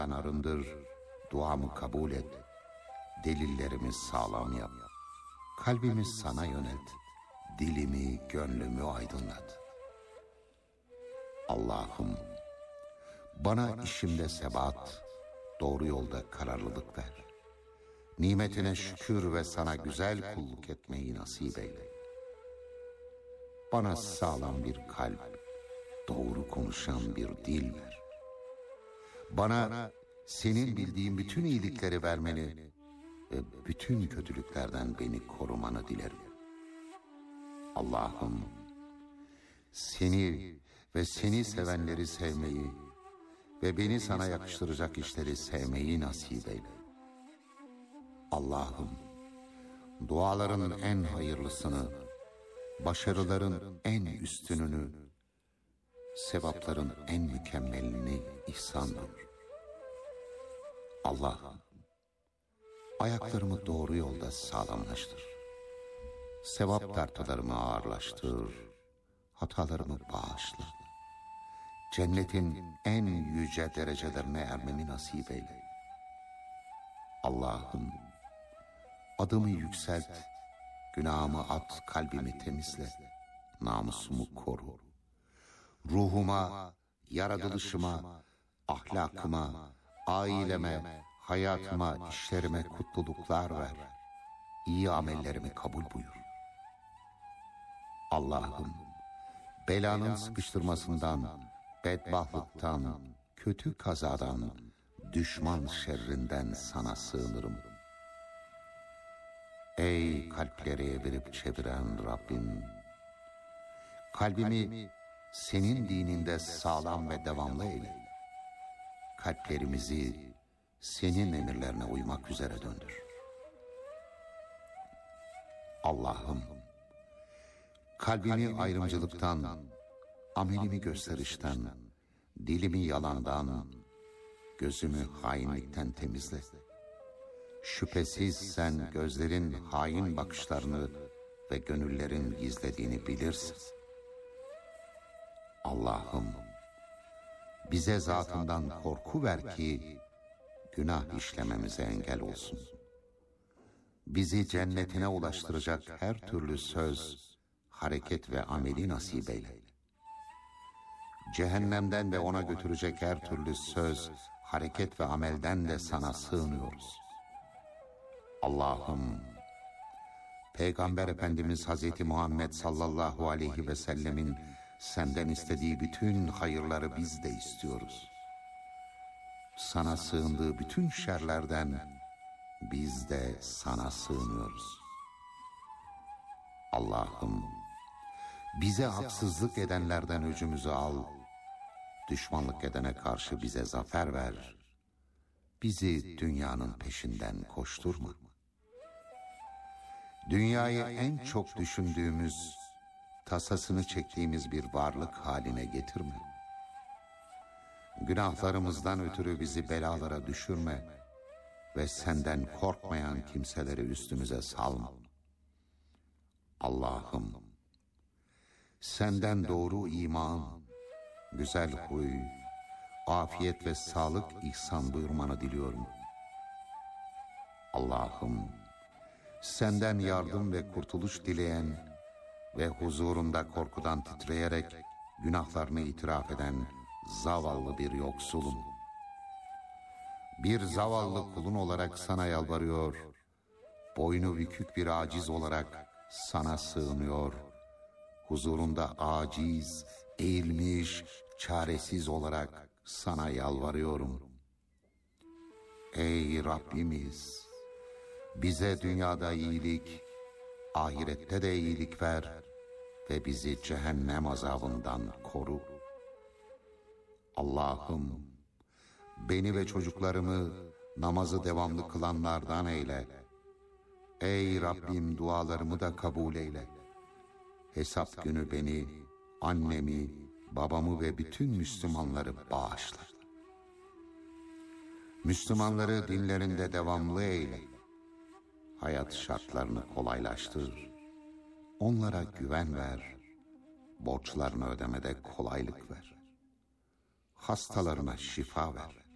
şüphemden arındır, duamı kabul et, delillerimi sağlam yap. Kalbimi sana yönet, dilimi, gönlümü aydınlat. Allah'ım, bana işimde sebat, doğru yolda kararlılık ver. Nimetine şükür ve sana güzel kulluk etmeyi nasip eyle. Bana sağlam bir kalp, doğru konuşan bir dil ver. Bana senin bildiğin bütün iyilikleri vermeni ve bütün kötülüklerden beni korumanı dilerim. Allah'ım, seni ve seni sevenleri sevmeyi ve beni sana yakıştıracak işleri sevmeyi nasip eyle. Allah'ım, duaların en hayırlısını, başarıların en üstününü, sevapların en mükemmelini ihsan buyur. Allah'ım, ayaklarımı doğru yolda sağlamlaştır. Sevap tartılarımı ağırlaştır, hatalarımı bağışla. Cennetin en yüce derecelerine ermemi nasip eyle. Allah'ım, adımı yükselt, günahımı at, kalbimi temizle, namusumu koru. Ruhuma, yaratılışıma, ahlakıma, aileme, hayatıma, işlerime kutluluklar ver. İyi amellerimi kabul buyur. Allah'ım, belanın sıkıştırmasından, bedbahtlıktan, kötü kazadan, düşman şerrinden sana sığınırım. Ey kalpleri evirip çeviren Rabbim, kalbimi senin dininde sağlam ve devamlı eyle. Kalplerimizi senin emirlerine uymak üzere döndür. Allah'ım, kalbimi ayrımcılıktan, amelimi gösterişten, dilimi yalandan, gözümü hainlikten temizle. Şüphesiz sen gözlerin hain bakışlarını ve gönüllerin gizlediğini bilirsin. Allah'ım, bize zatından korku ver ki günah işlememize engel olsun. Bizi cennetine ulaştıracak her türlü söz, hareket ve ameli nasip eyle. Cehennemden ve ona götürecek her türlü söz, hareket ve amelden de sana sığınıyoruz. Allah'ım, Peygamber Efendimiz Hazreti Muhammed sallallahu aleyhi ve sellemin senden istediği bütün hayırları biz de istiyoruz. Sana sığındığı bütün şerlerden biz de sana sığınıyoruz. Allah'ım, bize haksızlık edenlerden öcümüzü al, düşmanlık edene karşı bize zafer ver, bizi dünyanın peşinden koşturma. Dünyayı en çok düşündüğümüz, tasasını çektiğimiz bir varlık haline getirme. Günahlarımızdan ötürü bizi belalara düşürme ve senden korkmayan kimseleri üstümüze salma. Allah'ım, senden doğru iman, güzel huy, afiyet ve sağlık ihsan buyurmanı diliyorum. Allah'ım, senden yardım ve kurtuluş dileyen ve huzurunda korkudan titreyerek günahlarını itiraf eden zavallı bir yoksulum. Bir zavallı kulun olarak sana yalvarıyor, boynu bükük bir aciz olarak sana sığınıyor, huzurunda aciz, eğilmiş, çaresiz olarak sana yalvarıyorum. Ey Rabbimiz, bize dünyada iyilik, ahirette de iyilik ver ve bizi cehennem azabından koru. Allah'ım, beni ve çocuklarımı namazı devamlı kılanlardan eyle. Ey Rabbim, dualarımı da kabul eyle. Hesap günü beni, annemi, babamı ve bütün Müslümanları bağışla. Müslümanları dinlerinde devamlı eyle. Hayat şartlarını kolaylaştır. Onlara güven ver. Borçlarını ödemede kolaylık ver. Hastalarına şifa ver.